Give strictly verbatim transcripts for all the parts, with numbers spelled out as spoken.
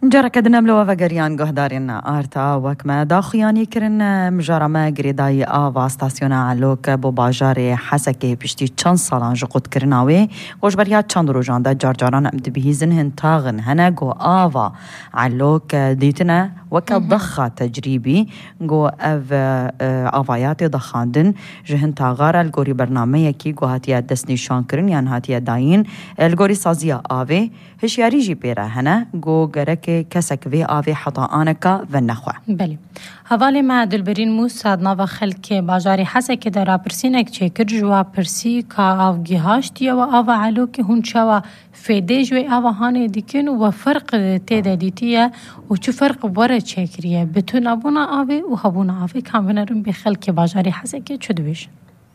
جرى كدنا ملوا فقريان قهدارنا آرتا وكما داخياني كرن مجرى ما قريداي آفا ستاسيونا علوك بو باجاري حسكي بشتي چند سالان جقود كرناوي وش بريا چند روجان دا جارجاران امد بهيزن هن تاغن هنا قو آفا علوك ديتنا وكا ضخة تجريبي قو اف آفاياتي ضخاندن جهن تاغارا القوري برنامه يكي قو هاتيا دسني شانكرن يان هاتيا داين القوري سازيا آفي هشياري جي بيرا هنا قو قرك كسك في آفي حطاءانك والنخوة. بله. حوالی ما دلبرین موساد نوا خلک باجاری حسک درا پرسینک چکر جوا پرسی کا آف گیهاشتی و آف علو که هون شوا فیده جوی آف هانی دیکن و فرق تیده دیتیه و چه فرق وره چکریه بتون ابونا آفی و هبونا آفی کام بنرم به خلک باجاری حسک چه دویش؟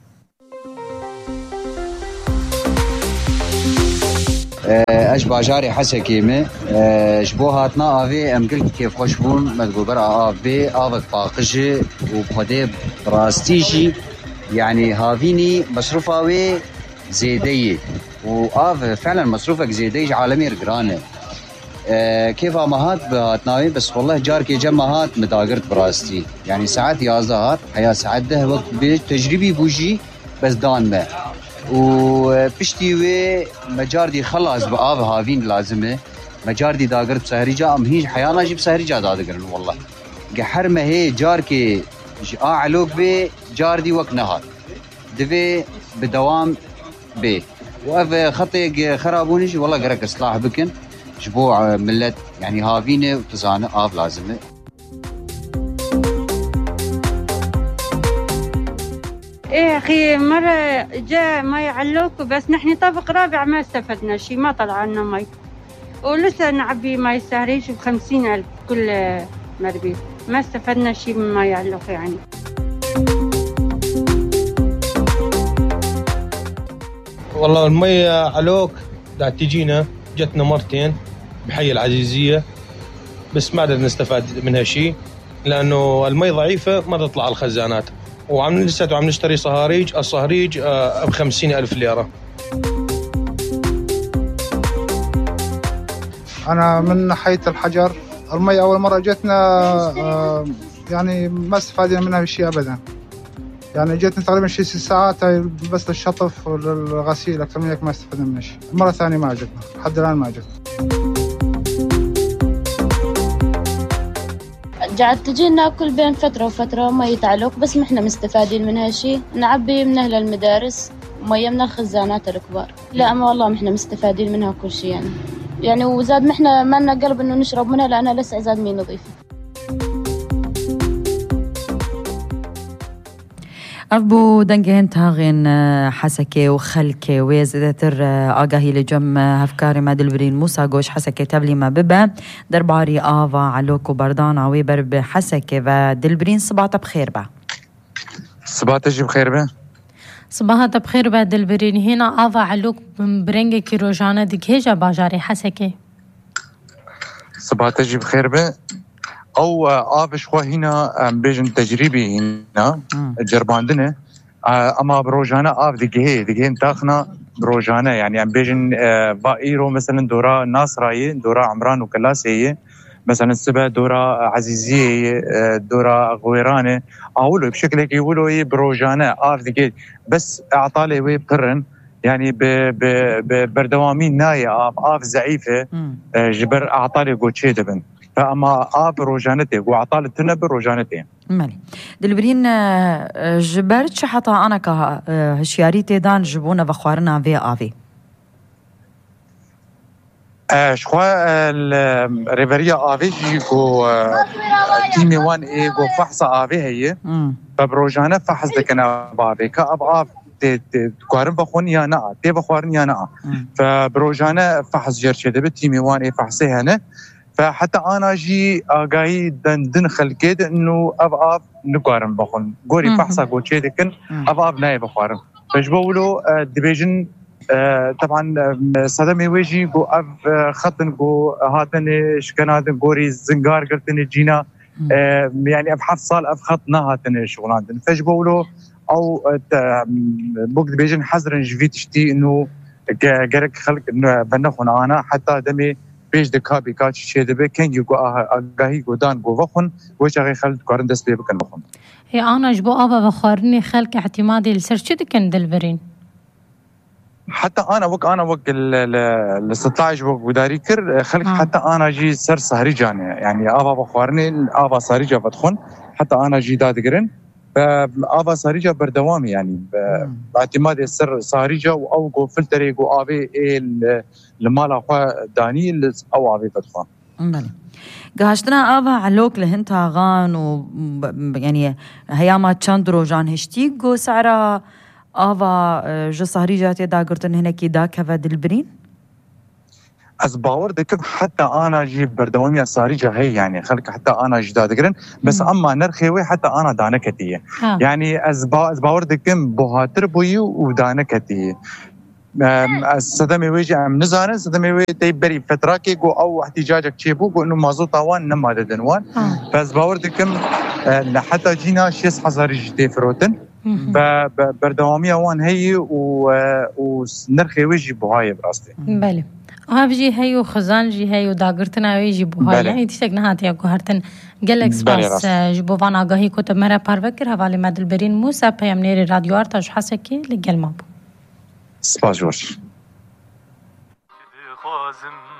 اش باجاري حسكيمه شبو هاتنا افي ام قلت كيف خوشبون مدغوبر افي افك باقجي وبخدي براستيجي يعني هافيني مصروفاوي زيديه واف فعلا مصروفك زيديه عالمي رقرانه كيف امهات هاتناوي بس والله جارك جماهات متاقرت براستي يعني ساعات يازهات حيا ساعات ده وقت تجربي بوجي بس دان ما وبشتي وي مجاردي خلاص بآب هافين لازمه مجاردي داقر بسهريجا ام هيج حيانا جي بسهريجا دادقرن والله قحر ما هي جاركي آ علوك بي جاردي وك نهار دفي بدوام بي واف خطي خرابونيش والله قرك اصلاح بكن جبوع ملت يعني هافينه وتزانه آب لازمه. ايه اخي مرة جاء مي علوك بس نحن طبق رابع ما استفدنا شيء ما طلع لنا مي ولسه نعبي مي سهريج بخمسين ألف كل مربي ما استفدنا شيء من مي علوك يعني. والله المي علوك دا تجينا جتنا مرتين بحي العزيزية بس ما قدرنا نستفاد منها شيء لأنه المي ضعيفة ما تطلع الخزانات وعم لسه وعم نشتري صهاريج الصهريج ب خمسين ألف ليرة. أنا من حية الحجر المي أول مرة جتنا يعني ما استفادنا منها بشيء أبدا يعني جتنا تقريبا شيء ست ساعات بس للشطف وللغسيل أكثر من هيك ما استفدنا منها شيء. المرة الثانية ما جتنا لحد الآن ما جتنا. قاعد تجينا كل بين فترة وفترة مية علوك بس ما احنا مستفادين منها شيء نعبي من أهل المدارس ومية من الخزانات الكبار لا أما والله ما احنا مستفادين منها كل شيء يعني يعني وزاد ما احنا ما لنا قلب إنه نشرب منها لأنها لسه زاد مي نظيفة. أبو دنجين تاغين حسكي وخلكي ويزدتر آقاهي لجم هفكاري ما دلبرين موسى قوش حسكي تبلي ما ببا درباري آفا علوكو بردانا ويبرب حسكي ودلبرين صباتا بخير با صباتا جي بخير با صباتا بخير با دلبرين هنا آفا علوك برنجي كي روجانا ديكيجا باجاري حسكي صباتا جي بخير با او آفش خو هنا بيجن تجريبي هنا جرباندنه اما بروجانا آف دقيه دقيه تاخنا بروجانا يعني عم بيجن بايرو مثلا دورا ناصراي دورا عمران وكلاسيه مثلا السبع دورا عزيزيه دورا غويرانه اقولوا بشكل هيك يقولوا بروجانا آف دقيه بس اعطالي وي برن يعني ببردوامين نايه آف آف ضعيفه جبر اعطالي قوتشي دبن فأما آب روجانتي وعطالة تنب روجانتي. مالي. دلبرين جبرت شحطة أنا كهشياريتي دان جبونا بخوارنا في آفي. شخوا الريفريا آفي جيكو تيمي وان إيه جو فحص آفي هي. فبروجانة فحص دكنا بآفي كأب آف تقارن بخون يا نا تي بخوارن يا نا. فبروجانة فحص جرشة دب تيمي وان إيه فحصه هنا. فحتى أنا جي آقاي دن دن خلقيد إنه أب أب نقارن بخون قوري فحصة قوة شيء لكن أب أب ناي بخارن فجبولو ديفيجن طبعا صدمي ويجي قو أب خطن قو هاتن شكناتن قوري زنقار قلتن جينا يعني أب حفصال أب خطنا هاتن شغلاتن فجبولو أو بوك ديفيجن حزرن جفيت شتي إنه قرق خلق إنه بنخون أنا حتى دمي بیش دکابی کاچی چه دبه کنگی گو آگاهی گو دان گو وخون وش اگه خلد کارن دست بی بکن بخون. هی آناش بو آوا بخارنی خلق اعتمادی لسر چه دکن دلبرین؟ حتى انا وق انا وق ال ستة عشر وق وداري كر خلق آه. حتى انا جي سر سهري جاني يعني ابا بخوارني ابا ساريجا بدخن حتى انا جي دادقرن ابا ساريجا بردوامي يعني باعتماد السر ساريجا او جو فلتري جو ابي المال اخو داني او ابي بدخن بله گهشتنا آوا علوک لهنتا غان و يعني هياما چندرو جان هشتي گو سعرا آوا جو سهری جاتی داگرتن هنکی دا که دلبرین؟ از باور دکم حتی آنا جی بردوامی سهری جا هی يعني خلق حتى آنا جی دادگرن بس اما نرخیوی حتی آنا دانکتیه يعني از با از باور دکم بهاتر بویی و دانکتیه از صدمه ویجی ام نزانه صدمه وی تی بری فتراکی گو او احتجاجک چی بو گو انو مازوطا وان نما ددنوان فاز باور دکم حتی جینا شیس هزاری جی تی فروتن بردوامی وان هی و نرخی ویجی بوهای براسته بله آف جی هی و خزان جی هی و داگرتنا ویجی بوهای یعنی تیشتک نهاتی اگو هرتن گلک سپاس جبوان آگاهی کتب مرا پروکر حوالی مدلبرین موسا پیم نیر رادیو آرتاش حسکی لگل ما بو سپاس جورج